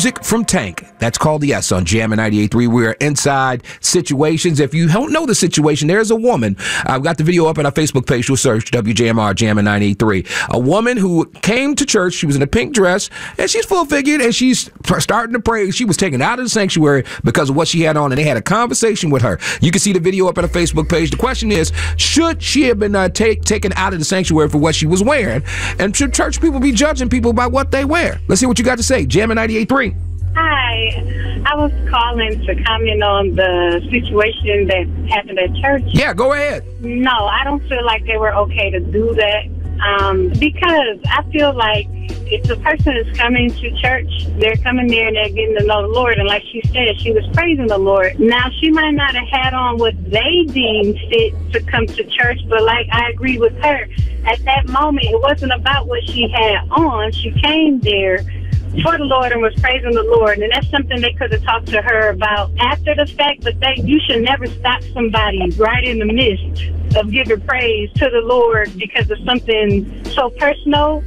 Music from Tank. That's called The S on Jammin' 98.3. We're inside situations. If you don't know the situation, there's a woman. I've got the video up on our Facebook page. You'll search WJMR Jammin' 98.3. A woman who came to church. She was in a pink dress, and she's full-figured, and she's starting to pray. She was taken out of the sanctuary because of what she had on, and they had a conversation with her. You can see the video up on our Facebook page. The question is, should she have been taken out of the sanctuary for what she was wearing? And should church people be judging people by what they wear? Let's hear what you got to say. Jammin' 98.3. Hi. I was calling to comment on the situation that happened at church. Yeah, go ahead. No, I don't feel like they were okay to do that. Because I feel like if the person is coming to church, they're coming there and they're getting to know the Lord. And like she said, she was praising the Lord. Now, she might not have had on what they deemed fit to come to church, but like I agree with her, at that moment, it wasn't about what she had on. She came there for the Lord and was praising the Lord. And that's something they could have talked to her about after the fact, but you should never stop somebody right in the midst of giving praise to the Lord because of something so personal.